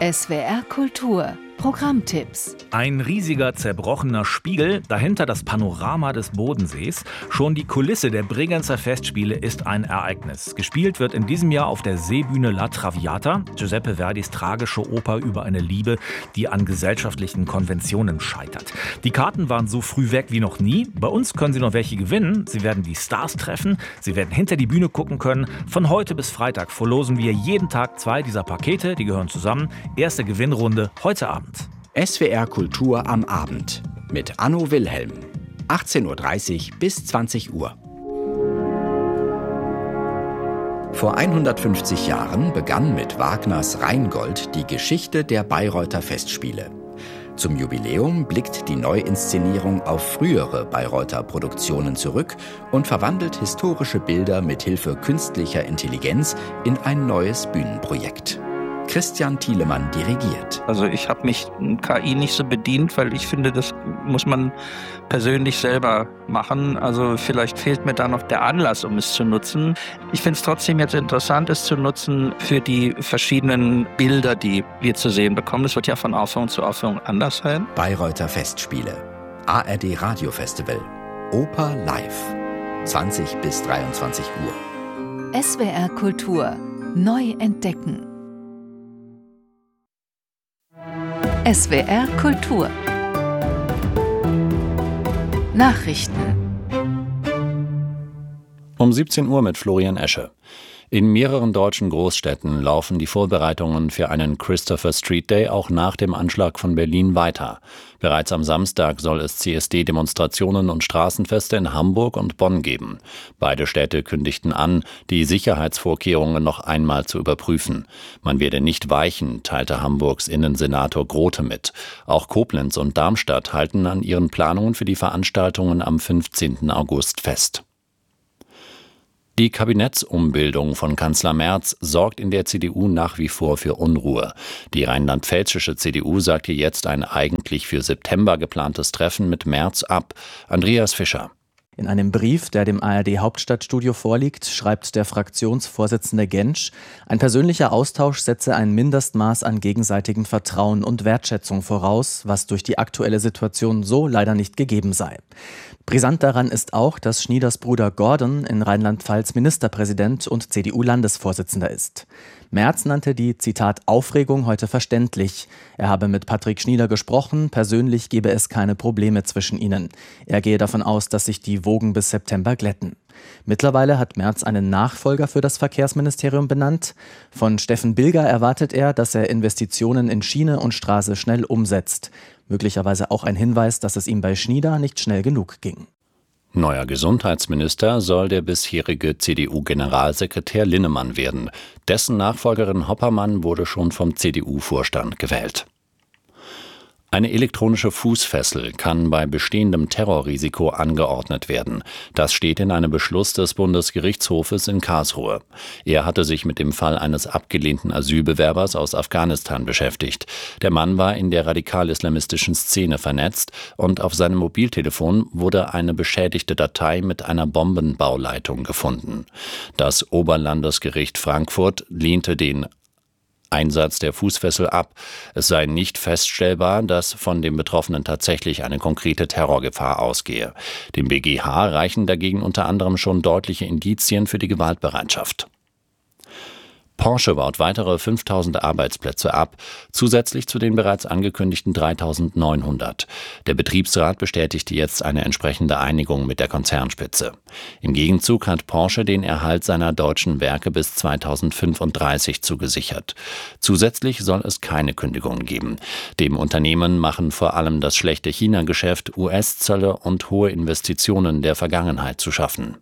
SWR Kultur Programmtipps. Ein riesiger, zerbrochener Spiegel, dahinter das Panorama des Bodensees. Schon die Kulisse der Bregenzer Festspiele ist ein Ereignis. Gespielt wird in diesem Jahr auf der Seebühne La Traviata, Giuseppe Verdis tragische Oper über eine Liebe, die an gesellschaftlichen Konventionen scheitert. Die Karten waren so früh weg wie noch nie. Bei uns können Sie noch welche gewinnen. Sie werden die Stars treffen. Sie werden hinter die Bühne gucken können. Von heute bis Freitag verlosen wir jeden Tag 2 dieser Pakete. Die gehören zusammen. Erste Gewinnrunde heute Abend. SWR Kultur am Abend mit Anno Wilhelm. 18:30 Uhr bis 20 Uhr. Vor 150 Jahren begann mit Wagners Rheingold die Geschichte der Bayreuther Festspiele. Zum Jubiläum blickt die Neuinszenierung auf frühere Bayreuther Produktionen zurück und verwandelt historische Bilder mit Hilfe künstlicher Intelligenz in ein neues Bühnenprojekt. Christian Thielemann dirigiert. Also ich habe mich in KI nicht so bedient, weil ich finde, das muss man persönlich selber machen. Also vielleicht fehlt mir da noch der Anlass, um es zu nutzen. Ich finde es trotzdem jetzt interessant, es zu nutzen für die verschiedenen Bilder, die wir zu sehen bekommen. Das wird ja von Aufführung zu Aufführung anders sein. Bayreuther Festspiele, ARD Radiofestival, Oper live, 20 bis 23 Uhr. SWR Kultur neu entdecken. SWR Kultur Nachrichten Um 17 Uhr mit Florian Esche. In mehreren deutschen Großstädten laufen die Vorbereitungen für einen Christopher Street Day auch nach dem Anschlag von Berlin weiter. Bereits am Samstag soll es CSD-Demonstrationen und Straßenfeste in Hamburg und Bonn geben. Beide Städte kündigten an, die Sicherheitsvorkehrungen noch einmal zu überprüfen. Man werde nicht weichen, teilte Hamburgs Innensenator Grote mit. Auch Koblenz und Darmstadt halten an ihren Planungen für die Veranstaltungen am 15. August fest. Die Kabinettsumbildung von Kanzler Merz sorgt in der CDU nach wie vor für Unruhe. Die rheinland-pfälzische CDU sagte jetzt ein eigentlich für September geplantes Treffen mit Merz ab. Andreas Fischer. In einem Brief, der dem ARD-Hauptstadtstudio vorliegt, schreibt der Fraktionsvorsitzende Gentsch, ein persönlicher Austausch setze ein Mindestmaß an gegenseitigem Vertrauen und Wertschätzung voraus, was durch die aktuelle Situation so leider nicht gegeben sei. Brisant daran ist auch, dass Schnieders Bruder Gordon in Rheinland-Pfalz Ministerpräsident und CDU-Landesvorsitzender ist. Merz nannte die, Zitat, Aufregung heute verständlich. Er habe mit Patrick Schnieder gesprochen, persönlich gebe es keine Probleme zwischen ihnen. Er gehe davon aus, dass sich die Wogen bis September glätten. Mittlerweile hat Merz einen Nachfolger für das Verkehrsministerium benannt. Von Steffen Bilger erwartet er, dass er Investitionen in Schiene und Straße schnell umsetzt. Möglicherweise auch ein Hinweis, dass es ihm bei Schnieder nicht schnell genug ging. Neuer Gesundheitsminister soll der bisherige CDU-Generalsekretär Linnemann werden. Dessen Nachfolgerin Hoppermann wurde schon vom CDU-Vorstand gewählt. Eine elektronische Fußfessel kann bei bestehendem Terrorrisiko angeordnet werden. Das steht in einem Beschluss des Bundesgerichtshofes in Karlsruhe. Er hatte sich mit dem Fall eines abgelehnten Asylbewerbers aus Afghanistan beschäftigt. Der Mann war in der radikal-islamistischen Szene vernetzt und auf seinem Mobiltelefon wurde eine beschädigte Datei mit einer Bombenbauleitung gefunden. Das Oberlandesgericht Frankfurt lehnte den Einsatz der Fußfessel ab. Es sei nicht feststellbar, dass von dem Betroffenen tatsächlich eine konkrete Terrorgefahr ausgehe. Dem BGH reichen dagegen unter anderem schon deutliche Indizien für die Gewaltbereitschaft. Porsche baut weitere 5.000 Arbeitsplätze ab, zusätzlich zu den bereits angekündigten 3.900. Der Betriebsrat bestätigte jetzt eine entsprechende Einigung mit der Konzernspitze. Im Gegenzug hat Porsche den Erhalt seiner deutschen Werke bis 2035 zugesichert. Zusätzlich soll es keine Kündigungen geben. Dem Unternehmen machen vor allem das schlechte China-Geschäft, US-Zölle und hohe Investitionen der Vergangenheit zu schaffen.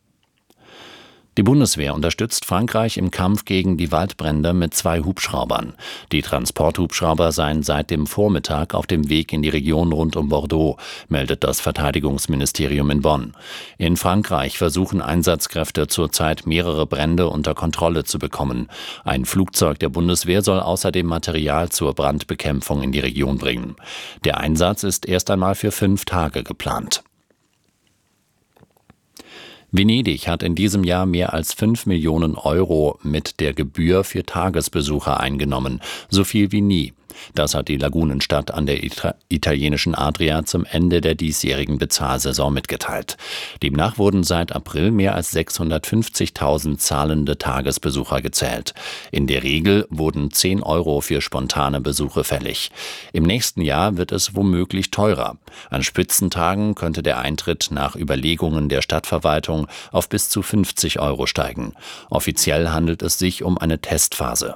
Die Bundeswehr unterstützt Frankreich im Kampf gegen die Waldbrände mit 2 Hubschraubern. Die Transporthubschrauber seien seit dem Vormittag auf dem Weg in die Region rund um Bordeaux, meldet das Verteidigungsministerium in Bonn. In Frankreich versuchen Einsatzkräfte zurzeit mehrere Brände unter Kontrolle zu bekommen. Ein Flugzeug der Bundeswehr soll außerdem Material zur Brandbekämpfung in die Region bringen. Der Einsatz ist erst einmal für 5 Tage geplant. Venedig hat in diesem Jahr mehr als 5 Millionen Euro mit der Gebühr für Tagesbesucher eingenommen, so viel wie nie. Das hat die Lagunenstadt an der italienischen Adria zum Ende der diesjährigen Bezahlsaison mitgeteilt. Demnach wurden seit April mehr als 650.000 zahlende Tagesbesucher gezählt. In der Regel wurden 10 Euro für spontane Besuche fällig. Im nächsten Jahr wird es womöglich teurer. An Spitzentagen könnte der Eintritt nach Überlegungen der Stadtverwaltung auf bis zu 50 Euro steigen. Offiziell handelt es sich um eine Testphase.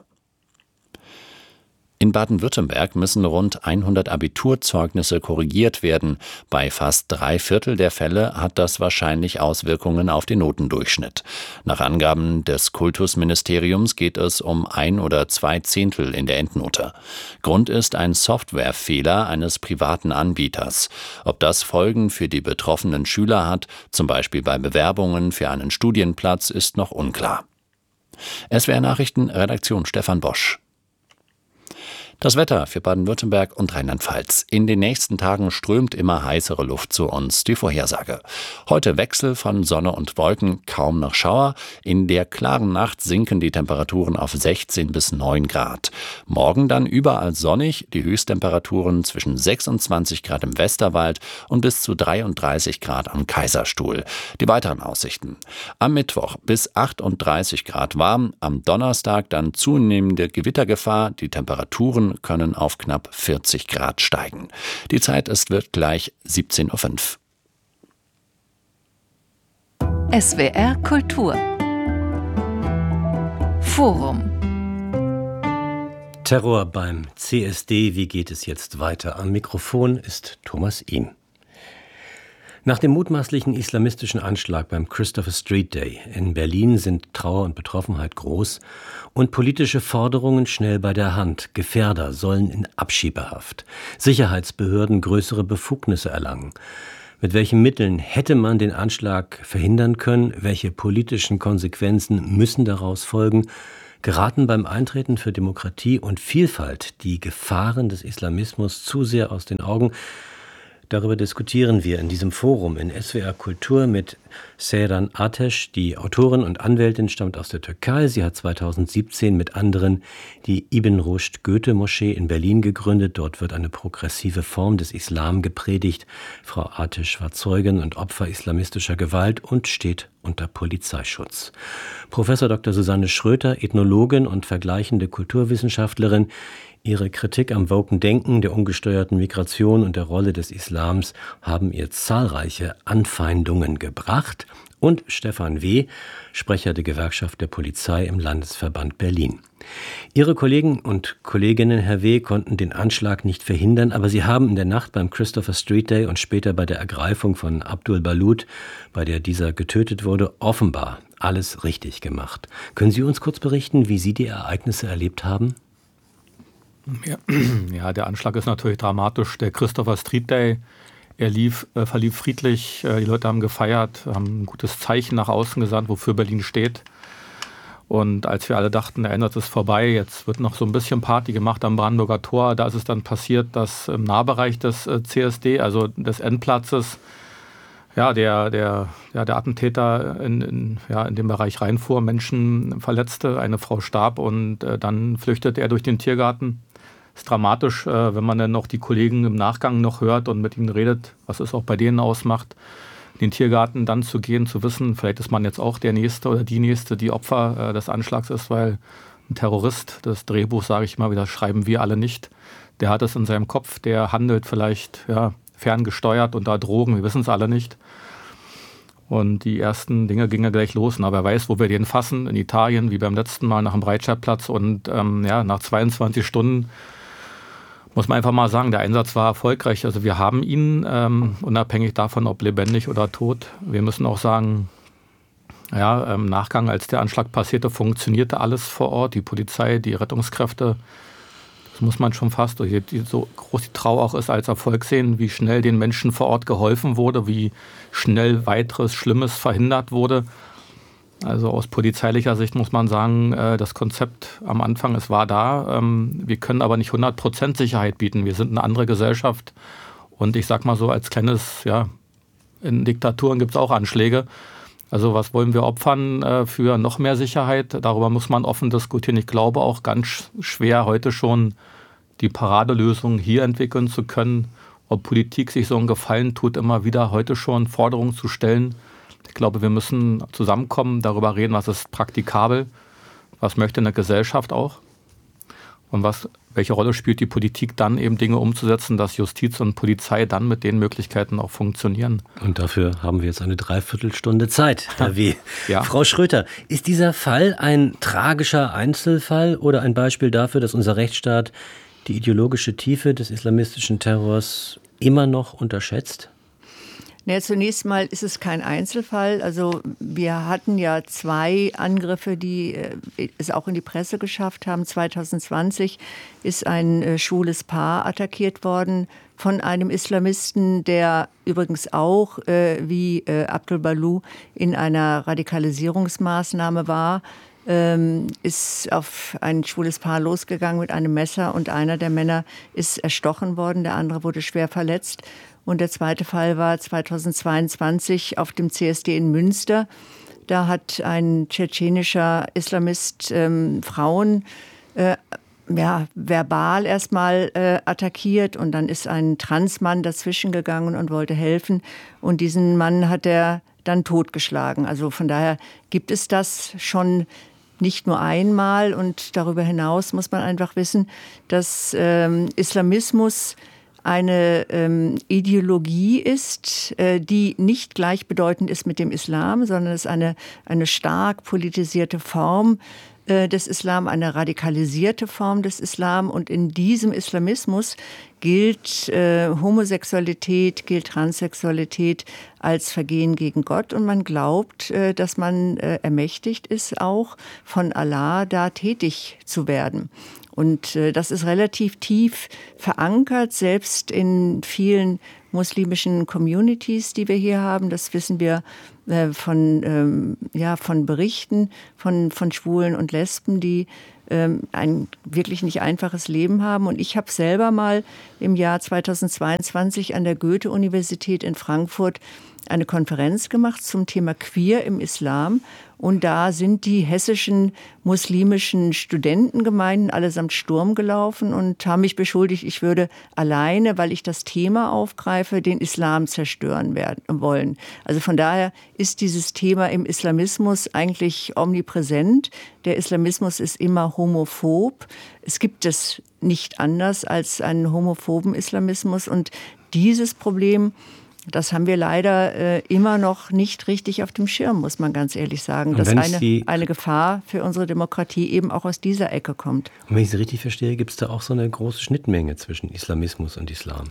In Baden-Württemberg müssen rund 100 Abiturzeugnisse korrigiert werden. Bei fast 3/4 der Fälle hat das wahrscheinlich Auswirkungen auf den Notendurchschnitt. Nach Angaben des Kultusministeriums geht es um 1 oder 2 Zehntel in der Endnote. Grund ist ein Softwarefehler eines privaten Anbieters. Ob das Folgen für die betroffenen Schüler hat, zum Beispiel bei Bewerbungen für einen Studienplatz, ist noch unklar. SWR Nachrichten, Redaktion Stefan Bosch. Das Wetter für Baden-Württemberg und Rheinland-Pfalz. In den nächsten Tagen strömt immer heißere Luft zu uns, die Vorhersage. Heute Wechsel von Sonne und Wolken, kaum noch Schauer. In der klaren Nacht sinken die Temperaturen auf 16 bis 9 Grad. Morgen dann überall sonnig, die Höchsttemperaturen zwischen 26 Grad im Westerwald und bis zu 33 Grad am Kaiserstuhl. Die weiteren Aussichten. Am Mittwoch bis 38 Grad warm, am Donnerstag dann zunehmende Gewittergefahr, die Temperaturen können auf knapp 40 Grad steigen. Die Zeit wird gleich 17:05 Uhr. SWR Kultur Forum. Terror beim CSD, wie geht es jetzt weiter? Am Mikrofon ist Thomas Ihm. Nach dem mutmaßlichen islamistischen Anschlag beim Christopher Street Day in Berlin sind Trauer und Betroffenheit groß und politische Forderungen schnell bei der Hand. Gefährder sollen in Abschiebehaft. Sicherheitsbehörden größere Befugnisse erlangen. Mit welchen Mitteln hätte man den Anschlag verhindern können? Welche politischen Konsequenzen müssen daraus folgen? Geraten beim Eintreten für Demokratie und Vielfalt die Gefahren des Islamismus zu sehr aus den Augen? Darüber diskutieren wir in diesem Forum in SWR Kultur mit Seyran Ateş. Die Autorin und Anwältin stammt aus der Türkei. Sie hat 2017 mit anderen die Ibn Rushd Goethe-Moschee in Berlin gegründet. Dort wird eine progressive Form des Islam gepredigt. Frau Ateş war Zeugin und Opfer islamistischer Gewalt und steht unter Polizeischutz. Professor Dr. Susanne Schröter, Ethnologin und vergleichende Kulturwissenschaftlerin. Ihre Kritik am woken Denken, der ungesteuerten Migration und der Rolle des Islams haben ihr zahlreiche Anfeindungen gebracht. Und Stefan W., Sprecher der Gewerkschaft der Polizei im Landesverband Berlin. Ihre Kollegen und Kolleginnen, Herr W., konnten den Anschlag nicht verhindern, aber sie haben in der Nacht beim Christopher Street Day und später bei der Ergreifung von Abdul Balut, bei der dieser getötet wurde, offenbar alles richtig gemacht. Können Sie uns kurz berichten, wie Sie die Ereignisse erlebt haben? Ja, der Anschlag ist natürlich dramatisch. Der Christopher Street Day, verlief friedlich. Die Leute haben gefeiert, haben ein gutes Zeichen nach außen gesandt, wofür Berlin steht. Und als wir alle dachten, der Einsatz ist vorbei, jetzt wird noch so ein bisschen Party gemacht am Brandenburger Tor. Da ist es dann passiert, dass im Nahbereich des CSD, also des Endplatzes, der Attentäter in dem Bereich reinfuhr, Menschen verletzte, eine Frau starb und dann flüchtete er durch den Tiergarten. Ist dramatisch, wenn man dann noch die Kollegen im Nachgang noch hört und mit ihnen redet, was es auch bei denen ausmacht, in den Tiergarten dann zu gehen, zu wissen, vielleicht ist man jetzt auch der Nächste oder die Nächste, die Opfer des Anschlags ist, weil ein Terrorist, das Drehbuch, sage ich mal wieder, schreiben wir alle nicht, der hat es in seinem Kopf, der handelt vielleicht ferngesteuert unter Drogen, wir wissen es alle nicht. Und die ersten Dinge gingen ja gleich los. Na, wer weiß, wo wir den fassen, in Italien, wie beim letzten Mal nach dem Breitscheidplatz. Und nach 22 Stunden muss man einfach mal sagen, der Einsatz war erfolgreich. Also wir haben ihn, unabhängig davon, ob lebendig oder tot. Wir müssen auch sagen, im Nachgang, als der Anschlag passierte, funktionierte alles vor Ort. Die Polizei, die Rettungskräfte, das muss man schon fast, so groß die Trauer auch ist, als Erfolg sehen, wie schnell den Menschen vor Ort geholfen wurde, wie schnell weiteres Schlimmes verhindert wurde. Also aus polizeilicher Sicht muss man sagen, das Konzept am Anfang, es war da. Wir können aber nicht 100% Sicherheit bieten. Wir sind eine andere Gesellschaft. Und ich sag mal so, als kleines, in Diktaturen gibt es auch Anschläge. Also was wollen wir opfern für noch mehr Sicherheit? Darüber muss man offen diskutieren. Ich glaube auch ganz schwer heute schon die Paradelösung hier entwickeln zu können. Ob Politik sich so einen Gefallen tut, immer wieder heute schon Forderungen zu stellen. Ich glaube, wir müssen zusammenkommen, darüber reden, was ist praktikabel, was möchte eine Gesellschaft auch und welche Rolle spielt die Politik dann eben Dinge umzusetzen, dass Justiz und Polizei dann mit den Möglichkeiten auch funktionieren. Und dafür haben wir jetzt eine Dreiviertelstunde Zeit, Herr W. Ja. Frau Schröter, ist dieser Fall ein tragischer Einzelfall oder ein Beispiel dafür, dass unser Rechtsstaat die ideologische Tiefe des islamistischen Terrors immer noch unterschätzt? Ja, zunächst mal ist es kein Einzelfall. Also wir hatten ja 2 Angriffe, die es auch in die Presse geschafft haben. 2020 ist ein schwules Paar attackiert worden von einem Islamisten, der übrigens auch wie Abdul Balou in einer Radikalisierungsmaßnahme war. Ist auf ein schwules Paar losgegangen mit einem Messer und einer der Männer ist erstochen worden, der andere wurde schwer verletzt. Und der zweite Fall war 2022 auf dem CSD in Münster. Da hat ein tschetschenischer Islamist Frauen verbal erstmal attackiert und dann ist ein Transmann dazwischen gegangen und wollte helfen. Und diesen Mann hat er dann totgeschlagen. Also von daher gibt es das schon nicht nur einmal. Und darüber hinaus muss man einfach wissen, dass Islamismus eine Ideologie ist, die nicht gleichbedeutend ist mit dem Islam, sondern es ist eine stark politisierte Form des Islam, eine radikalisierte Form des Islam. Und in diesem Islamismus gilt Homosexualität, gilt Transsexualität als Vergehen gegen Gott. Und man glaubt, dass man ermächtigt ist, auch von Allah da tätig zu werden. Und das ist relativ tief verankert, selbst in vielen muslimischen Communities, die wir hier haben. Das wissen wir von Berichten von Schwulen und Lesben, die ein wirklich nicht einfaches Leben haben. Und ich habe selber mal im Jahr 2022 an der Goethe-Universität in Frankfurt eine Konferenz gemacht zum Thema Queer im Islam. Und da sind die hessischen muslimischen Studentengemeinden allesamt Sturm gelaufen und haben mich beschuldigt, ich würde alleine, weil ich das Thema aufgreife, den Islam zerstören wollen. Also von daher ist dieses Thema im Islamismus eigentlich omnipräsent. Der Islamismus ist immer homophob. Es gibt es nicht anders als einen homophoben Islamismus. Und dieses Problem, das haben wir leider immer noch nicht richtig auf dem Schirm, muss man ganz ehrlich sagen, dass eine Gefahr für unsere Demokratie eben auch aus dieser Ecke kommt. Und wenn ich Sie richtig verstehe, gibt es da auch so eine große Schnittmenge zwischen Islamismus und Islam?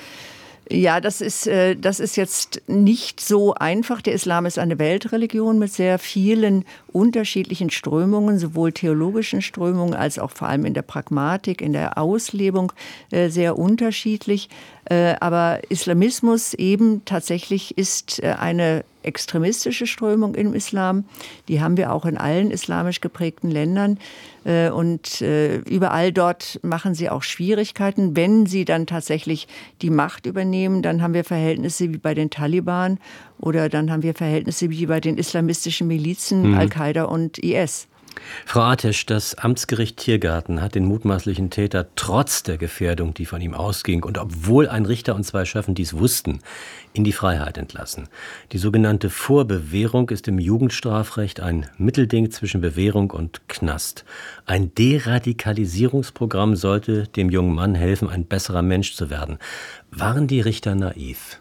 Ja, das ist jetzt nicht so einfach. Der Islam ist eine Weltreligion mit sehr vielen unterschiedlichen Strömungen, sowohl theologischen Strömungen als auch vor allem in der Pragmatik, in der Auslebung sehr unterschiedlich. Aber Islamismus eben tatsächlich ist eine extremistische Strömung im Islam. Die haben wir auch in allen islamisch geprägten Ländern. Und überall dort machen sie auch Schwierigkeiten. Wenn sie dann tatsächlich die Macht übernehmen, dann haben wir Verhältnisse wie bei den Taliban oder dann haben wir Verhältnisse wie bei den islamistischen Milizen, Al-Qaida und IS. Frau Atesch, das Amtsgericht Tiergarten hat den mutmaßlichen Täter trotz der Gefährdung, die von ihm ausging, und obwohl ein Richter und 2 Schöffen dies wussten, in die Freiheit entlassen. Die sogenannte Vorbewährung ist im Jugendstrafrecht ein Mittelding zwischen Bewährung und Knast. Ein Deradikalisierungsprogramm sollte dem jungen Mann helfen, ein besserer Mensch zu werden. Waren die Richter naiv?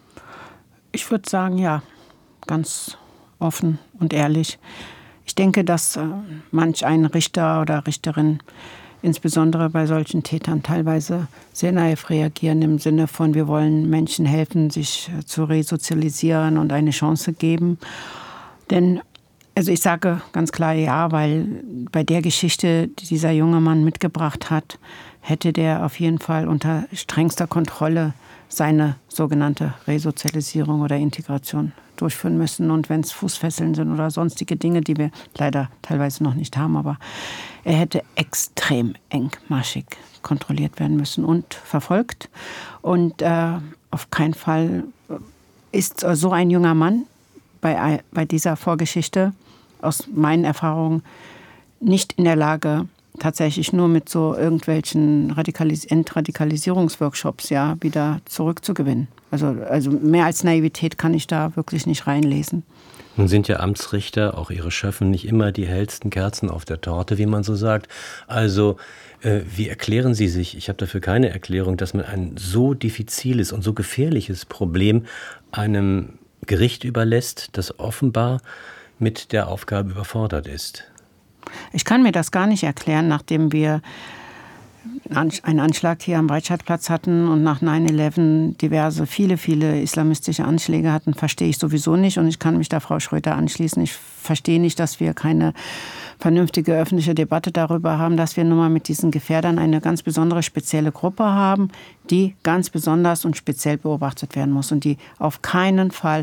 Ich würde sagen, ja, ganz offen und ehrlich. Ich denke, dass manch ein Richter oder Richterin, insbesondere bei solchen Tätern, teilweise sehr naiv reagieren im Sinne von, wir wollen Menschen helfen, sich zu resozialisieren und eine Chance geben. Denn, also ich sage ganz klar ja, weil bei der Geschichte, die dieser junge Mann mitgebracht hat, hätte der auf jeden Fall unter strengster Kontrolle seine sogenannte Resozialisierung oder Integration durchführen müssen. Und wenn es Fußfesseln sind oder sonstige Dinge, die wir leider teilweise noch nicht haben, aber er hätte extrem engmaschig kontrolliert werden müssen und verfolgt. Und auf keinen Fall ist so ein junger Mann, bei dieser Vorgeschichte aus meinen Erfahrungen nicht in der Lage, tatsächlich nur mit so irgendwelchen Entradikalisierungsworkshops wieder zurückzugewinnen. Also mehr als Naivität kann ich da wirklich nicht reinlesen. Nun sind ja Amtsrichter, auch ihre Schöffen, nicht immer die hellsten Kerzen auf der Torte, wie man so sagt. Also wie erklären Sie sich, ich habe dafür keine Erklärung, dass man ein so diffiziles und so gefährliches Problem einem Gericht überlässt, das offenbar mit der Aufgabe überfordert ist? Ich kann mir das gar nicht erklären, nachdem wir einen Anschlag hier am Breitscheidplatz hatten und nach 9/11 viele islamistische Anschläge hatten, verstehe ich sowieso nicht. Und ich kann mich da Frau Schröter anschließen. Ich verstehe nicht, dass wir keine vernünftige öffentliche Debatte darüber haben, dass wir nun mal mit diesen Gefährdern eine ganz besondere, spezielle Gruppe haben, die ganz besonders und speziell beobachtet werden muss und die auf keinen Fall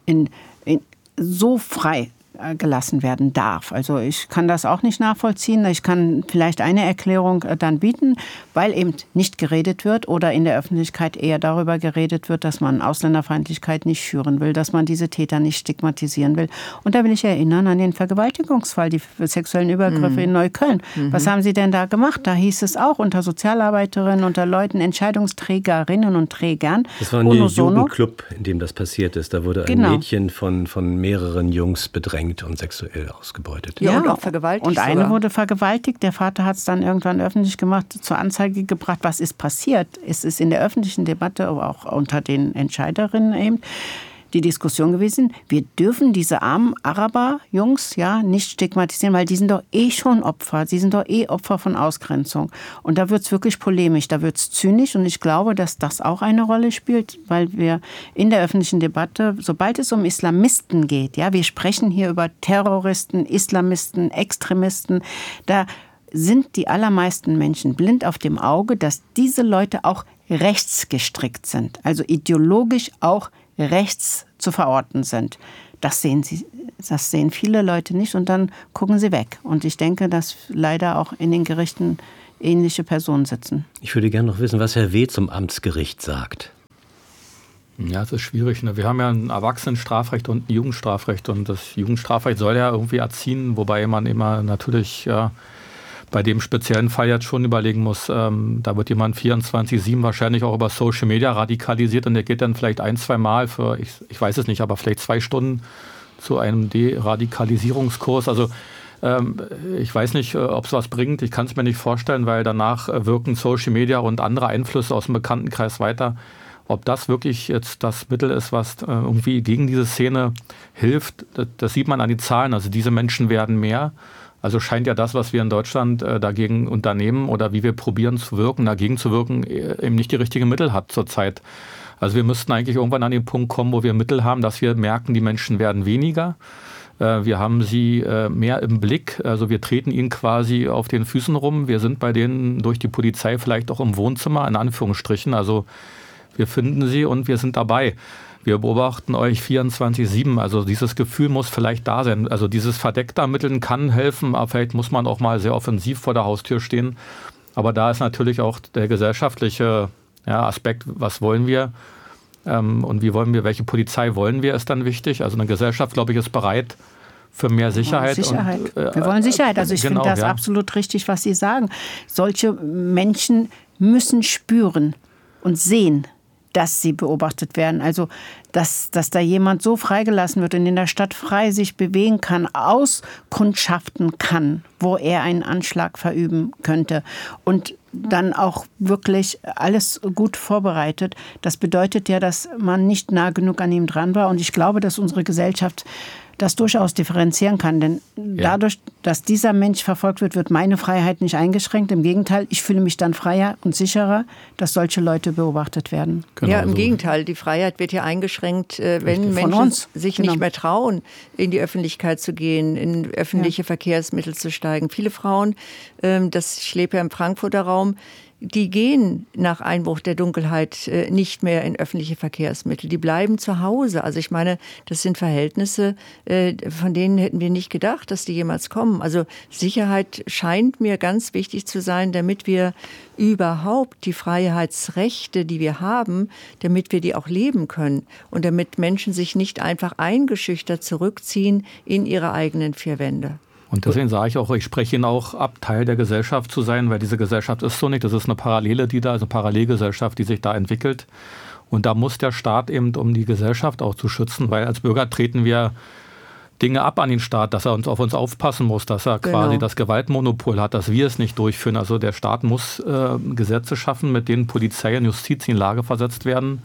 so frei gelassen werden darf. Also ich kann das auch nicht nachvollziehen. Ich kann vielleicht eine Erklärung dann bieten, weil eben nicht geredet wird oder in der Öffentlichkeit eher darüber geredet wird, dass man Ausländerfeindlichkeit nicht schüren will, dass man diese Täter nicht stigmatisieren will. Und da will ich erinnern an den Vergewaltigungsfall, die sexuellen Übergriffe in Neukölln. Was haben Sie denn da gemacht? Da hieß es auch unter Sozialarbeiterinnen, unter Leuten, Entscheidungsträgerinnen und Trägern. Das war ein Jugendclub, in dem das passiert ist. Da wurde ein Mädchen von mehreren Jungs bedrängt und sexuell ausgebeutet. Ja, und auch vergewaltigt. Und eine wurde vergewaltigt. Der Vater hat es dann irgendwann öffentlich gemacht, zur Anzeige gebracht. Was ist passiert? Es ist in der öffentlichen Debatte, aber auch unter den Entscheiderinnen eben, die Diskussion gewesen, wir dürfen diese armen Araber-Jungs nicht stigmatisieren, weil die sind doch schon Opfer. Sie sind doch Opfer von Ausgrenzung. Und da wird es wirklich polemisch, da wird es zynisch. Und ich glaube, dass das auch eine Rolle spielt, weil wir in der öffentlichen Debatte, sobald es um Islamisten geht, wir sprechen hier über Terroristen, Islamisten, Extremisten, da sind die allermeisten Menschen blind auf dem Auge, dass diese Leute auch rechtsgestrickt sind, also ideologisch auch rechts zu verorten sind. Das sehen viele Leute nicht und dann gucken sie weg. Und ich denke, dass leider auch in den Gerichten ähnliche Personen sitzen. Ich würde gerne noch wissen, was Herr W. zum Amtsgericht sagt. Ja, es ist schwierig. Wir haben ja ein Erwachsenenstrafrecht und ein Jugendstrafrecht. Und das Jugendstrafrecht soll ja irgendwie erziehen, wobei man immer natürlich bei dem speziellen Fall jetzt schon überlegen muss, da wird jemand 24/7 wahrscheinlich auch über Social Media radikalisiert und der geht dann vielleicht 1-2 Mal für, ich weiß es nicht, aber vielleicht 2 Stunden zu einem Deradikalisierungskurs. Also ich weiß nicht, ob es was bringt. Ich kann es mir nicht vorstellen, weil danach wirken Social Media und andere Einflüsse aus dem Bekanntenkreis weiter. Ob das wirklich jetzt das Mittel ist, was irgendwie gegen diese Szene hilft, das sieht man an den Zahlen. Also diese Menschen werden mehr. Also scheint ja das, was wir in Deutschland dagegen unternehmen oder wie wir probieren zu wirken, dagegen zu wirken, eben nicht die richtigen Mittel hat zurzeit. Also wir müssten eigentlich irgendwann an den Punkt kommen, wo wir Mittel haben, dass wir merken, die Menschen werden weniger. Wir haben sie mehr im Blick. Also wir treten ihnen quasi auf den Füßen rum. Wir sind bei denen durch die Polizei vielleicht auch im Wohnzimmer, in Anführungsstrichen. Also wir finden sie und wir sind dabei. Wir beobachten euch 24/7, also dieses Gefühl muss vielleicht da sein. Also dieses verdeckte Ermitteln kann helfen, aber vielleicht muss man auch mal sehr offensiv vor der Haustür stehen. Aber da ist natürlich auch der gesellschaftliche Aspekt, was wollen wir und wie wollen wir, welche Polizei wollen wir, ist dann wichtig. Also eine Gesellschaft, glaube ich, ist bereit für mehr Sicherheit. Und, wir wollen Sicherheit. Also ich finde das absolut richtig, was Sie sagen. Solche Menschen müssen spüren und sehen, dass sie beobachtet werden. Also, dass da jemand so freigelassen wird und in der Stadt frei sich bewegen kann, auskundschaften kann, wo er einen Anschlag verüben könnte und dann auch wirklich alles gut vorbereitet. Das bedeutet ja, dass man nicht nah genug an ihm dran war. Und ich glaube, dass unsere Gesellschaft das durchaus differenzieren kann. Denn dadurch, dass dieser Mensch verfolgt wird, wird meine Freiheit nicht eingeschränkt. Im Gegenteil, ich fühle mich dann freier und sicherer, dass solche Leute beobachtet werden. Genau, ja, im Gegenteil. Die Freiheit wird ja eingeschränkt, wenn Menschen sich nicht mehr trauen, in die Öffentlichkeit zu gehen, in öffentliche Verkehrsmittel zu steigen. Viele Frauen, ich lebe ja im Frankfurter Raum, die gehen nach Einbruch der Dunkelheit nicht mehr in öffentliche Verkehrsmittel. Die bleiben zu Hause. Also ich meine, das sind Verhältnisse, von denen hätten wir nicht gedacht, dass die jemals kommen. Also Sicherheit scheint mir ganz wichtig zu sein, damit wir überhaupt die Freiheitsrechte, die wir haben, damit wir die auch leben können und damit Menschen sich nicht einfach eingeschüchtert zurückziehen in ihre eigenen vier Wände. Und deswegen sage ich auch, ich spreche Ihnen auch ab, Teil der Gesellschaft zu sein, weil diese Gesellschaft ist so nicht. Das ist eine Parallelgesellschaft, die sich da entwickelt. Und da muss der Staat eben, um die Gesellschaft auch zu schützen, weil als Bürger treten wir Dinge ab an den Staat, dass er auf uns aufpassen muss, dass er quasi das Gewaltmonopol hat, dass wir es nicht durchführen. Also der Staat muss Gesetze schaffen, mit denen Polizei und Justiz in Lage versetzt werden,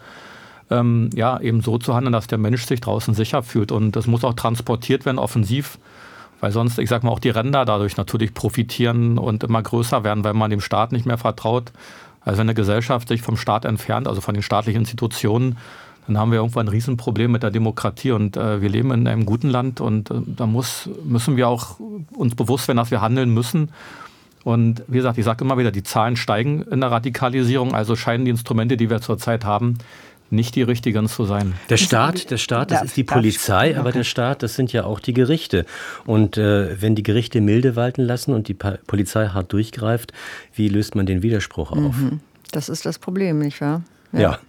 eben so zu handeln, dass der Mensch sich draußen sicher fühlt. Und das muss auch transportiert werden, offensiv, weil sonst, ich sag mal, auch die Ränder dadurch natürlich profitieren und immer größer werden, weil man dem Staat nicht mehr vertraut. Also wenn eine Gesellschaft sich vom Staat entfernt, also von den staatlichen Institutionen, dann haben wir irgendwann ein Riesenproblem mit der Demokratie. Und wir leben in einem guten Land und da müssen wir auch uns bewusst werden, dass wir handeln müssen. Und wie gesagt, ich sage immer wieder, die Zahlen steigen in der Radikalisierung, also scheinen die Instrumente, die wir zurzeit haben, nicht die richtigen zu sein. Der Staat, das ist die Polizei, aber der Staat, das sind ja auch die Gerichte. Und wenn die Gerichte milde walten lassen und die Polizei hart durchgreift, wie löst man den Widerspruch auf? Das ist das Problem, nicht wahr? Ja.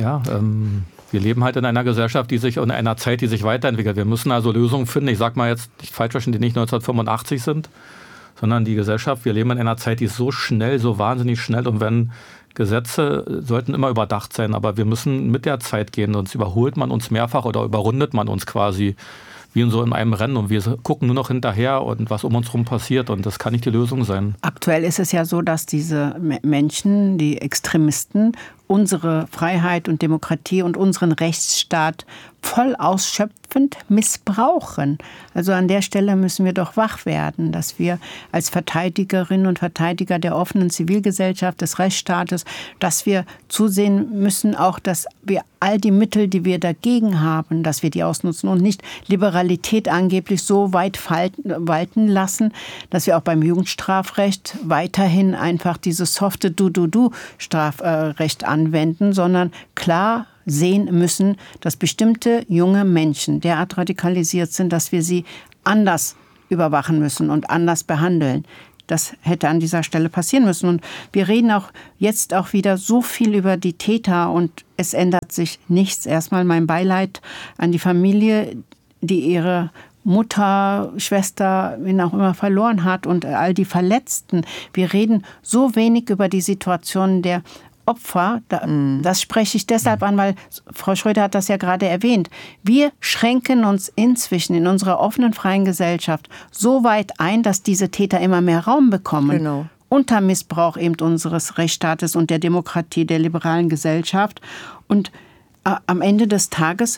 Wir leben halt in einer Gesellschaft, in einer Zeit, die sich weiterentwickelt. Wir müssen also Lösungen finden. Ich sage mal jetzt nicht falsch verstehen, die nicht 1985 sind, sondern die Gesellschaft, wir leben in einer Zeit, die ist so schnell, so wahnsinnig schnell. Und wenn Gesetze sollten immer überdacht sein, aber wir müssen mit der Zeit gehen, sonst überholt man uns mehrfach oder überrundet man uns quasi wie in einem Rennen und wir gucken nur noch hinterher und was um uns herum passiert und das kann nicht die Lösung sein. Aktuell ist es ja so, dass diese Menschen, die Extremisten, unsere Freiheit und Demokratie und unseren Rechtsstaat voll ausschöpfend missbrauchen. Also an der Stelle müssen wir doch wach werden, dass wir als Verteidigerinnen und Verteidiger der offenen Zivilgesellschaft, des Rechtsstaates, dass wir zusehen müssen auch, dass wir all die Mittel, die wir dagegen haben, dass wir die ausnutzen und nicht Liberalität angeblich so weit walten lassen, dass wir auch beim Jugendstrafrecht weiterhin einfach dieses softe Du-Du-Du-Strafrecht anwenden, sondern klar sehen müssen, dass bestimmte junge Menschen derart radikalisiert sind, dass wir sie anders überwachen müssen und anders behandeln. Das hätte an dieser Stelle passieren müssen. Und wir reden auch jetzt auch wieder so viel über die Täter und es ändert sich nichts. Erstmal mein Beileid an die Familie, die ihre Mutter, Schwester, wen auch immer verloren hat und all die Verletzten. Wir reden so wenig über die Situation der Opfer, das spreche ich deshalb an, weil Frau Schröder hat das ja gerade erwähnt. Wir schränken uns inzwischen in unserer offenen, freien Gesellschaft so weit ein, dass diese Täter immer mehr Raum bekommen. Genau. Unter Missbrauch eben unseres Rechtsstaates und der Demokratie, der liberalen Gesellschaft. Und am Ende des Tages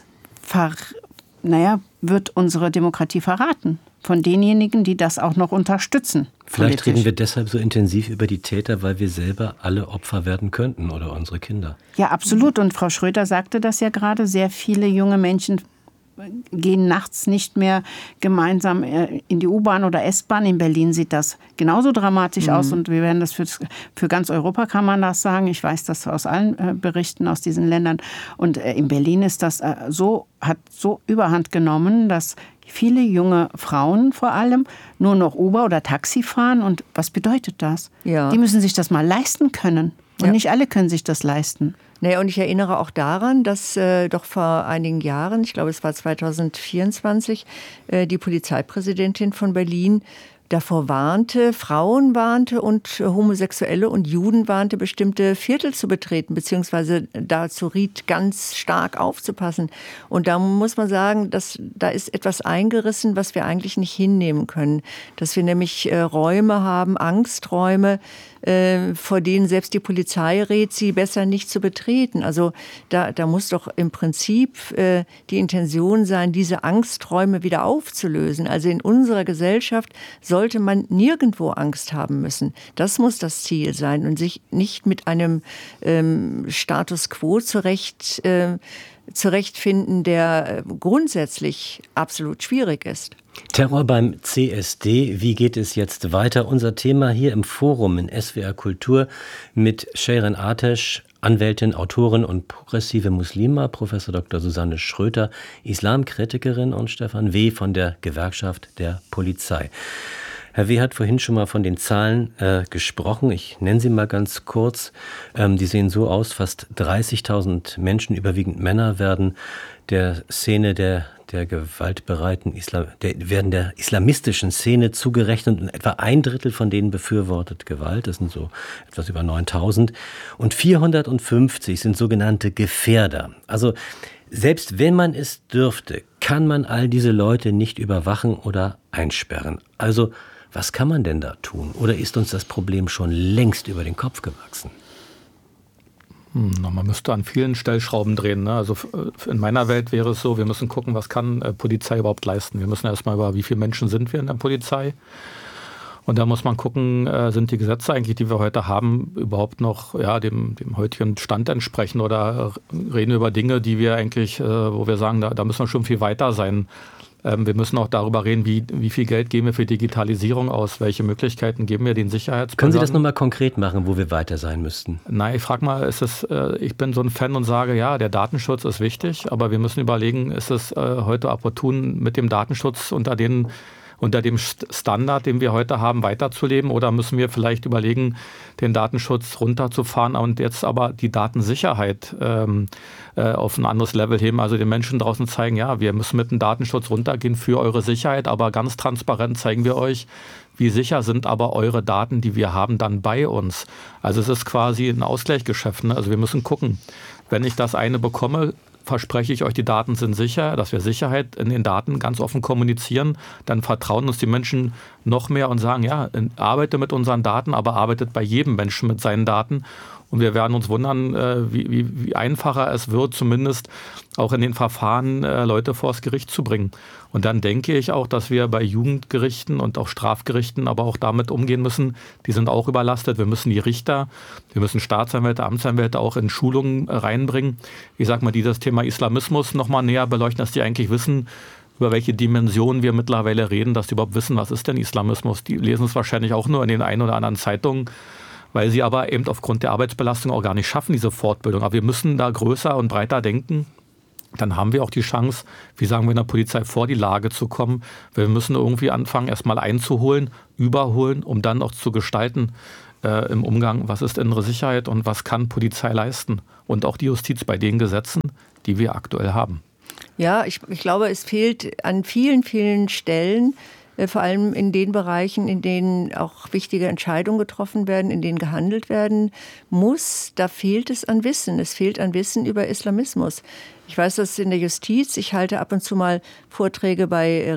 wird unsere Demokratie verraten von denjenigen, die das auch noch unterstützen. Vielleicht reden wir deshalb so intensiv über die Täter, weil wir selber alle Opfer werden könnten oder unsere Kinder. Ja, absolut. Und Frau Schröder sagte das ja gerade. Sehr viele junge Menschen gehen nachts nicht mehr gemeinsam in die U-Bahn oder S-Bahn. In Berlin sieht das genauso dramatisch aus und wir werden das für ganz Europa, kann man das sagen. Ich weiß das aus allen Berichten aus diesen Ländern. Und in Berlin ist das hat so Überhand genommen, dass viele junge Frauen vor allem nur noch Uber oder Taxi fahren. Und was bedeutet das? Ja. Die müssen sich das mal leisten können. Und nicht alle können sich das leisten. Naja, und ich erinnere auch daran, dass doch vor einigen Jahren, ich glaube es war 2024, die Polizeipräsidentin von Berlin davor warnte, Frauen warnte und Homosexuelle und Juden warnte, bestimmte Viertel zu betreten, beziehungsweise dazu riet, ganz stark aufzupassen. Und da muss man sagen, da ist etwas eingerissen, was wir eigentlich nicht hinnehmen können. Dass wir nämlich Räume haben, Angsträume, vor denen selbst die Polizei rät, sie besser nicht zu betreten. Also da muss doch im Prinzip die Intention sein, diese Angsträume wieder aufzulösen. Also in unserer Gesellschaft sollte man nirgendwo Angst haben müssen. Das muss das Ziel sein und sich nicht mit einem Status quo zurechtfinden, der grundsätzlich absolut schwierig ist. Terror beim CSD, wie geht es jetzt weiter? Unser Thema hier im Forum in SWR Kultur mit Shirin Atesh, Anwältin, Autorin und progressive Muslima, Professor Dr. Susanne Schröter, Islamkritikerin, und Stefan W. von der Gewerkschaft der Polizei. Herr W. hat vorhin schon mal von den Zahlen gesprochen. Ich nenne sie mal ganz kurz. Die sehen so aus: fast 30.000 Menschen, überwiegend Männer, werden der Szene der gewaltbereiten werden der islamistischen Szene zugerechnet, und etwa 1/3 von denen befürwortet Gewalt. Das sind so etwas über 9.000. Und 450 sind sogenannte Gefährder. Also selbst wenn man es dürfte, kann man all diese Leute nicht überwachen oder einsperren. Also was kann man denn da tun? Oder ist uns das Problem schon längst über den Kopf gewachsen? Man müsste an vielen Stellschrauben drehen. Ne? Also in meiner Welt wäre es so, wir müssen gucken, was kann Polizei überhaupt leisten. Wir müssen erstmal über, wie viele Menschen sind wir in der Polizei. Und da muss man gucken, sind die Gesetze eigentlich, die wir heute haben, überhaupt noch dem heutigen Stand entsprechen, oder reden über Dinge, die wir eigentlich, wo wir sagen, da müssen wir schon viel weiter sein. Wir müssen auch darüber reden, wie viel Geld geben wir für Digitalisierung aus, welche Möglichkeiten geben wir den Sicherheitsbehörden. Können Sie das nochmal konkret machen, wo wir weiter sein müssten? Nein, ich frage mal, ich bin so ein Fan und sage, ja, der Datenschutz ist wichtig, aber wir müssen überlegen, ist es heute opportun, mit dem Datenschutz unter dem Standard, den wir heute haben, weiterzuleben, oder müssen wir vielleicht überlegen, den Datenschutz runterzufahren und jetzt aber die Datensicherheit auf ein anderes Level heben, also den Menschen draußen zeigen, ja, wir müssen mit dem Datenschutz runtergehen für eure Sicherheit, aber ganz transparent zeigen wir euch, wie sicher sind aber eure Daten, die wir haben, dann bei uns. Also es ist quasi ein Ausgleichsgeschäft. Ne? Also wir müssen gucken, wenn ich das eine bekomme, verspreche ich euch, die Daten sind sicher, dass wir Sicherheit in den Daten ganz offen kommunizieren, dann vertrauen uns die Menschen noch mehr und sagen, ja, arbeite mit unseren Daten, aber arbeitet bei jedem Menschen mit seinen Daten. Und wir werden uns wundern, wie einfacher es wird, zumindest auch in den Verfahren Leute vors Gericht zu bringen. Und dann denke ich auch, dass wir bei Jugendgerichten und auch Strafgerichten aber auch damit umgehen müssen. Die sind auch überlastet. Wir müssen die Richter, wir müssen Staatsanwälte, Amtsanwälte auch in Schulungen reinbringen. Ich sag mal, die das Thema Islamismus noch mal näher beleuchten, dass die eigentlich wissen, über welche Dimensionen wir mittlerweile reden, dass die überhaupt wissen, was ist denn Islamismus. Die lesen es wahrscheinlich auch nur in den ein oder anderen Zeitungen, weil sie aber eben aufgrund der Arbeitsbelastung auch gar nicht schaffen, diese Fortbildung. Aber wir müssen da größer und breiter denken. Dann haben wir auch die Chance, wie sagen wir in der Polizei, vor die Lage zu kommen. Wir müssen irgendwie anfangen, erstmal einzuholen, überholen, um dann auch zu gestalten im Umgang, was ist innere Sicherheit und was kann Polizei leisten. Und auch die Justiz bei den Gesetzen, die wir aktuell haben. Ja, ich glaube, es fehlt an vielen, vielen Stellen, vor allem in den Bereichen, in denen auch wichtige Entscheidungen getroffen werden, in denen gehandelt werden muss. Da fehlt es an Wissen. Es fehlt an Wissen über Islamismus. Ich weiß das in der Justiz. Ich halte ab und zu mal Vorträge bei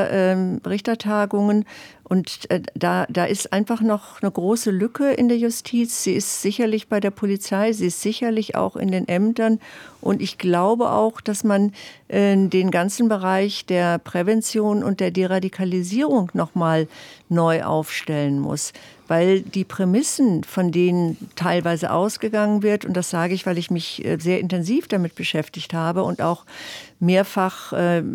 Richtertagungen. Und da ist einfach noch eine große Lücke in der Justiz. Sie ist sicherlich bei der Polizei, sie ist sicherlich auch in den Ämtern. Und ich glaube auch, dass man den ganzen Bereich der Prävention und der Deradikalisierung nochmal neu aufstellen muss. Weil die Prämissen, von denen teilweise ausgegangen wird, und das sage ich, weil ich mich sehr intensiv damit beschäftigt habe und auch mehrfach